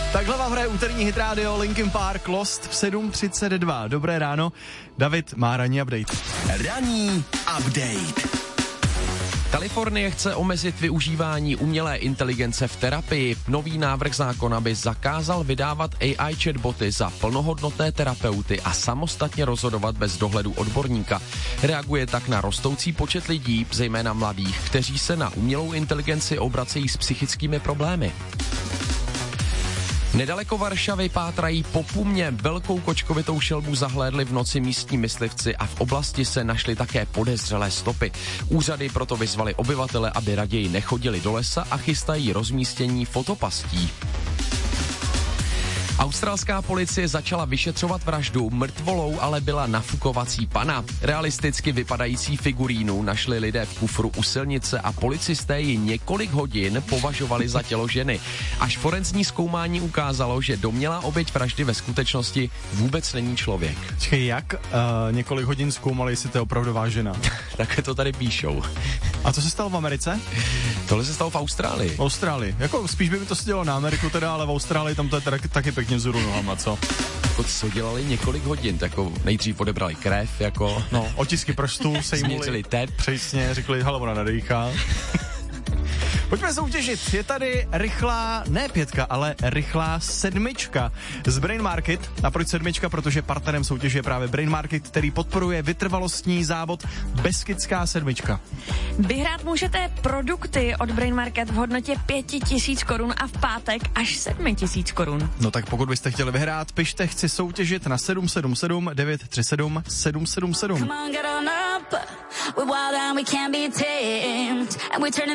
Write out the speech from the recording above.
Takhle vám hraje úterní hit rádio Linkin Park Lost v 7:32. Dobré ráno, David má ranní update. Ranní update. Kalifornie chce omezit využívání umělé inteligence v terapii. Nový návrh zákona by zakázal vydávat AI chatboty za plnohodnotné terapeuty a samostatně rozhodovat bez dohledu odborníka. Reaguje tak na rostoucí počet lidí, zejména mladých, kteří se na umělou inteligenci obracejí s psychickými problémy. Nedaleko Varšavy pátrají po pumě. Velkou kočkovitou šelmu zahlédli v noci místní myslivci a v oblasti se našly také podezřelé stopy. Úřady proto vyzvali obyvatele, aby raději nechodili do lesa a chystají rozmístění fotopastí. Australská policie začala vyšetřovat vraždu, mrtvolou ale byla nafukovací pana. Realisticky vypadající figurínu našli lidé v kufru u silnice a policisté ji několik hodin považovali za tělo ženy. Až forenzní zkoumání ukázalo, že domnělá oběť vraždy ve skutečnosti vůbec není člověk. Jak několik hodin zkoumali, jestli to je opravdová žena? Také to tady píšou. A co se stalo v Americe? Tohle se stalo v Austrálii. V Austrálii. Jako spíš by mi to se dělo na Ameriku teda, ale v Austrálii tam to je teda taky pěkně vzhůru nohama, co? Jako co dělali několik hodin, jako nejdřív odebrali krev, jako... No, otisky prstů, sejmuli. Změřili tep. Přesně, řekli, hele, ona nedejchá. Pojďme soutěžit, je tady rychlá, ne 5, ale rychlá 7 z Brain Market. A proč 7? Protože partnerem soutěže je právě Brain Market, který podporuje vytrvalostní závod Beskidská 7. Vyhrát můžete produkty od Brain Market v hodnotě 5 000 korun a v pátek až 7 000 korun. No tak pokud byste chtěli vyhrát, pište chci soutěžit na 777 937 777.